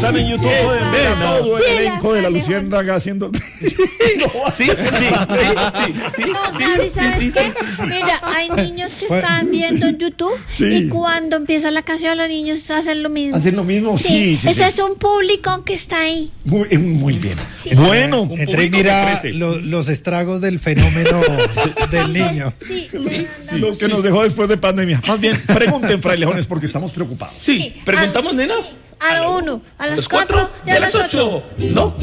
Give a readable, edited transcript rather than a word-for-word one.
están en YouTube pueden ver a todo el elenco de La Luciérnaga haciendo... Sí. ¿Sabes qué? Mira, hay niños que están viendo en YouTube y cuando empieza la canción los niños hacen lo mismo. ¿Hacen lo mismo? Sí. Ese es un público que está ahí. Muy bien. Sí. Bueno, Entré y mira los estragos del fenómeno del niño. Sí. Lo que nos dejó después de pandemia. Más bien, pregunten, frailejones, porque estamos preocupados. Sí, preguntamos, nena. A lo 1, a las 4 y a las 8. ¿No?